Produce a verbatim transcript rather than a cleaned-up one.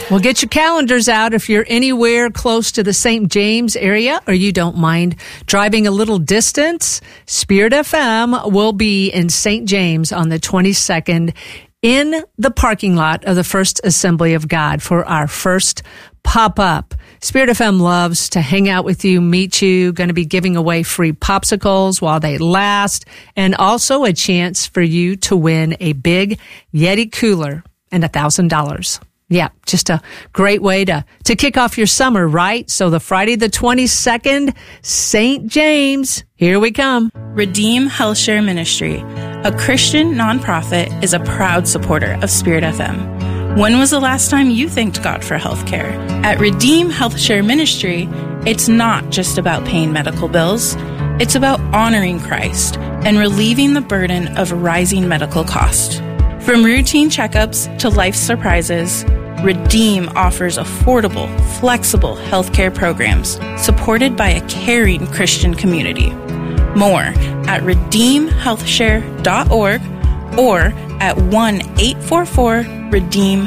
Well, get your calendars out if you're anywhere close to the Saint James area or you don't mind driving a little distance. Spirit F M will be in Saint James on the twenty-second in the parking lot of the First Assembly of God for our first pop-up. Spirit F M loves to hang out with you, meet you, going to be giving away free popsicles while they last, and also a chance for you to win a big Yeti cooler and a thousand dollars. Yeah, just a great way to, to kick off your summer, right? So the Friday the twenty-second, Saint James, here we come. Redeem HealthShare Ministry, a Christian nonprofit, is a proud supporter of Spirit F M. When was the last time you thanked God for healthcare? At Redeem HealthShare Ministry, it's not just about paying medical bills. It's about honoring Christ and relieving the burden of rising medical costs. From routine checkups to life surprises, Redeem offers affordable, flexible healthcare programs supported by a caring Christian community. More at redeem health share dot org or at one eight four four redeem